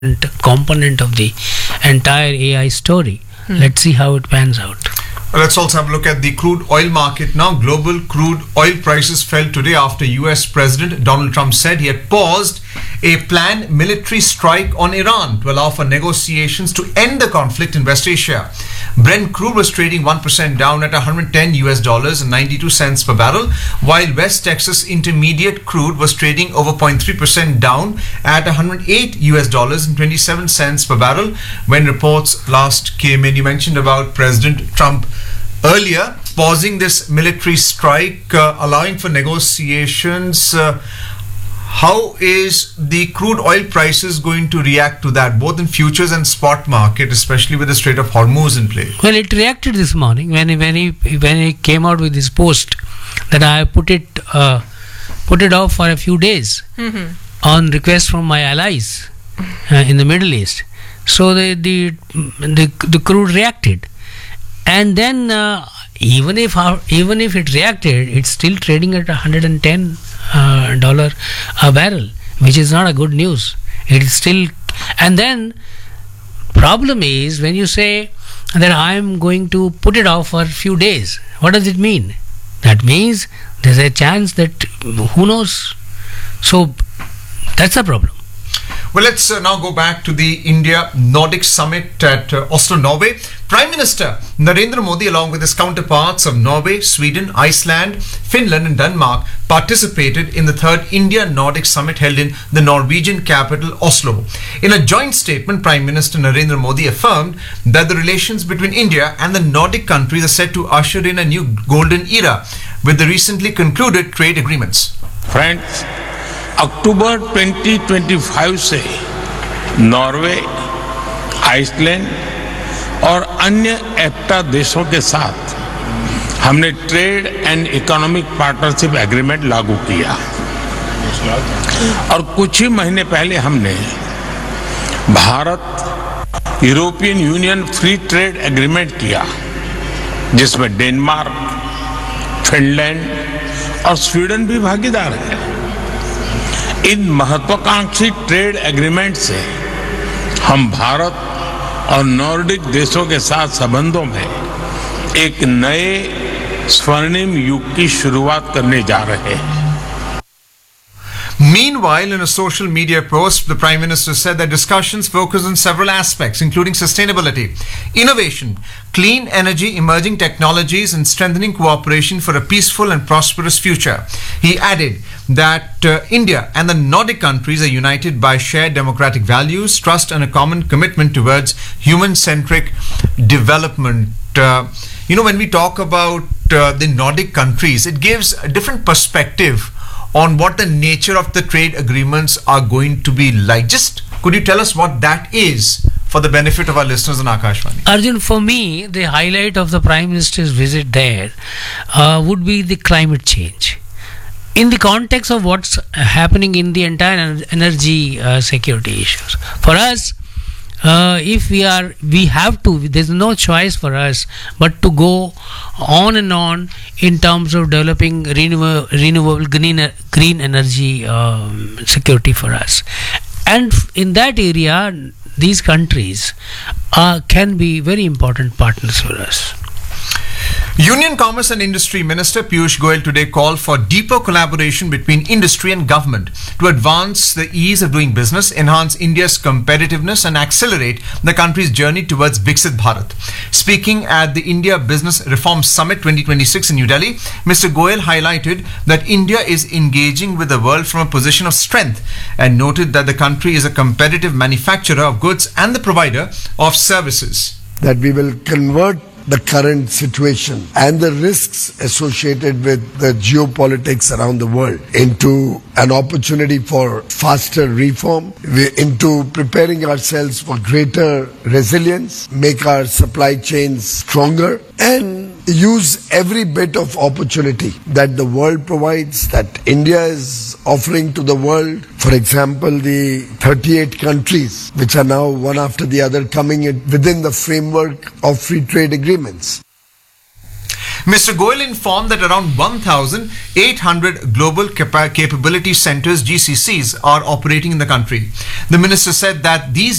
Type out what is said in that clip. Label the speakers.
Speaker 1: component of the entire AI story. Let's see how it pans out.
Speaker 2: Let's also have a look at the crude oil market now. Global crude oil prices fell today after US President Donald Trump said he had paused a planned military strike on Iran to allow for negotiations to end the conflict in West Asia. Brent crude was trading 1% down at $110 and 92 cents per barrel, while West Texas Intermediate crude was trading over 0.3% down at $108 and 27 cents per barrel when reports last came in. You mentioned about President Trump earlier pausing this military strike, allowing for negotiations. How is the crude oil prices going to react to that, both in futures and spot market, especially with the Strait of Hormuz in play?
Speaker 1: Well, it reacted this morning when he came out with his post that I put it off for a few days on request from my allies in the Middle East. So the crude reacted, and then even if it reacted, it's still trading at $110 a barrel, which is not a good news. It is still, and then problem is when you say that I am going to put it off for a few days. What does it mean? That means there's a chance that who knows. So that's the problem.
Speaker 2: Well, let's now go back to the India-Nordic Summit at Oslo, Norway. Prime Minister Narendra Modi, along with his counterparts of Norway, Sweden, Iceland, Finland and Denmark, participated in the third India-Nordic Summit held in the Norwegian capital, Oslo. In a joint statement, Prime Minister Narendra Modi affirmed that the relations between India and the Nordic countries are set to usher in a new golden era with the recently concluded trade agreements.
Speaker 3: Friends, अक्टूबर 2025 से Norway, Iceland और अन्य एफ्टा देशों के साथ हमने trade and economic partnership agreement लागू किया और कुछ ही महीने पहले हमने Bharat European union free trade agreement किया, जिसमें डेनमार्क, फिनलैंड और स्वीडन भी भागीदार है। इन महत्वाकांक्षी ट्रेड एग्रीमेंट से हम भारत और नॉर्डिक देशों के साथ संबंधों में एक नए स्वर्णिम युग की शुरुआत करने जा रहे हैं।
Speaker 2: Meanwhile, in a social media post, the Prime Minister said that discussions focus on several aspects, including sustainability, innovation, clean energy, emerging technologies, and strengthening cooperation for a peaceful and prosperous future. He added that India and the Nordic countries are united by shared democratic values, trust, and a common commitment towards human-centric development. When we talk about the Nordic countries, it gives a different perspective on what the nature of the trade agreements are going to be like. Just could you tell us what that is for the benefit of our listeners on Akashvani?
Speaker 1: Arjun, for me, the highlight of the Prime Minister's visit there would be the climate change. In the context of what's happening in the entire energy security issues. For us, we have to, there's no choice for us but to go on and on in terms of developing renewable green energy security for us. And in that area, these countries can be very important partners for us.
Speaker 2: Union Commerce and Industry Minister Piyush Goyal today called for deeper collaboration between industry and government to advance the ease of doing business, enhance India's competitiveness and accelerate the country's journey towards Viksit Bharat. Speaking at the India Business Reform Summit 2026 in New Delhi, Mr. Goyal highlighted that India is engaging with the world from a position of strength and noted that the country is a competitive manufacturer of goods and the provider of services.
Speaker 4: That we will convert the current situation and the risks associated with the geopolitics around the world into an opportunity for faster reform, into preparing ourselves for greater resilience, make our supply chains stronger, and use every bit of opportunity that the world provides, that India is offering to the world. For example, the 38 countries which are now one after the other coming within the framework of free trade agreements.
Speaker 2: Mr. Goyal informed that around 1,800 global capability centers (GCCs) are operating in the country. The minister said that these